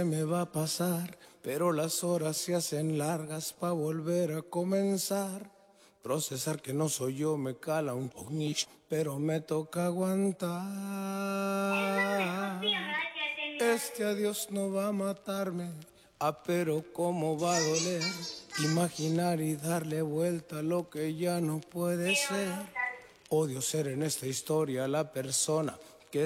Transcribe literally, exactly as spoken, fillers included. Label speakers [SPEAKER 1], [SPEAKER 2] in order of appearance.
[SPEAKER 1] me va a pasar, pero las horas se hacen largas pa' volver a comenzar. Procesar que no soy yo me cala un poquito, pero me toca aguantar. Este adiós no va a matarme, ah, pero cómo va a doler. Imaginar y darle vuelta a lo que ya no puede ser. Odio ser en esta historia la persona